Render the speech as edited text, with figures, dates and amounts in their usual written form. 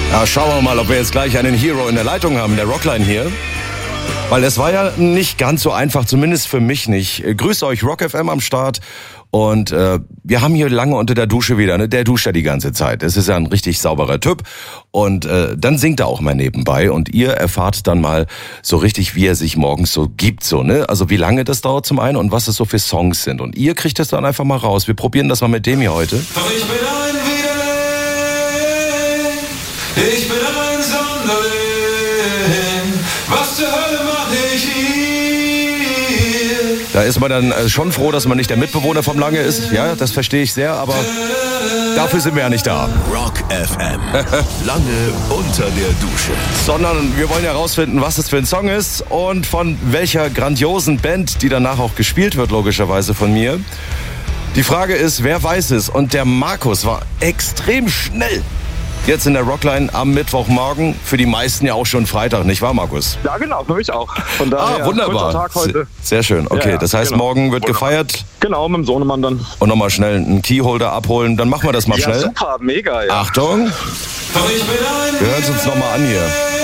Ja, schauen wir mal, ob wir jetzt gleich einen Hero in der Leitung haben, der Rockline hier. Weil es war ja nicht ganz so einfach, zumindest für mich nicht. Grüßt euch, Rock FM am Start. Und wir haben hier lange unter der Dusche wieder, ne? Der duscht ja die ganze Zeit. Das ist ja ein richtig sauberer Typ. Und dann singt er auch mal nebenbei. Und ihr erfahrt dann mal so richtig, wie er sich morgens so gibt. So, ne? Also wie lange das dauert zum einen und was es so für Songs sind. Und ihr kriegt das dann einfach mal raus. Wir probieren das mal mit dem hier heute. Doch ich bin ein Widerling, ich bin ein Sonderling. Was zur Hölle mach ich hier? Da ist man dann schon froh, dass man nicht der Mitbewohner vom Lange ist. Ja, das verstehe ich sehr, aber dafür sind wir ja nicht da. Rock FM. Lange unter der Dusche. Sondern wir wollen ja rausfinden, was es für ein Song ist und von welcher grandiosen Band, die danach auch gespielt wird, logischerweise von mir. Die Frage ist, wer weiß es? Und der Markus war extrem schnell. Jetzt in der Rockline am Mittwochmorgen. Für die meisten ja auch schon Freitag, nicht wahr, Markus? Ja, genau, für mich auch. Von daher, wunderbar. Tag heute. Sehr schön. Okay, Ja, das heißt, genau. morgen wird Wunderbar. gefeiert Genau, mit dem Sohnemann dann. und nochmal schnell einen Keyholder abholen. Dann machen wir das mal Ja, schnell. super, mega, ja. Achtung, Doch ich bin ein wir hören es uns nochmal an hier.